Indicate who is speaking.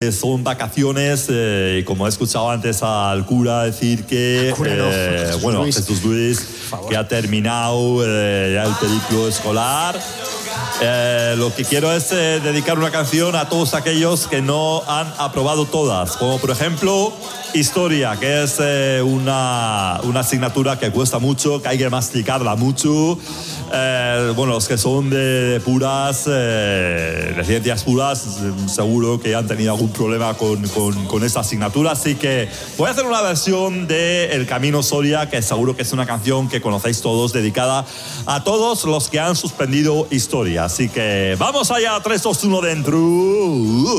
Speaker 1: Son vacaciones, y como he escuchado antes al cura decir que, Jesús Luis, que ha terminado ya el periplo escolar. Lo que quiero es dedicar una canción a todos aquellos que no han aprobado todas, como por ejemplo Historia, que es una asignatura que cuesta mucho, que hay que masticarla mucho. Los que son de puras, de ciencias puras, seguro que han tenido algún problema con esta asignatura, así que voy a hacer una versión de El Camino Soria, que seguro que es una canción que conocéis todos, dedicada a todos los que han suspendido Historia. Así que vamos allá, 3, 2, 1, dentro.